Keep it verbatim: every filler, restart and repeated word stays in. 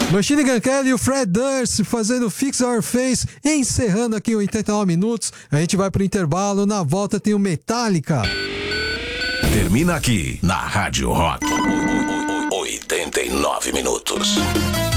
Machine Gun Kelly e o Fred Durst fazendo Fix Our Face, encerrando aqui oitenta e nove minutos. A gente vai pro intervalo, na volta tem o Metallica. Termina aqui na Rádio Rock. oitenta e nove minutos.